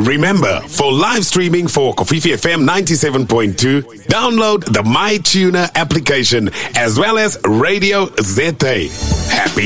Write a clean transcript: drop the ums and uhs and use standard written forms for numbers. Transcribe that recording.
Remember, for live streaming for Kofifi FM 97.2, download the MyTuner application as well as Radio ZA. Happy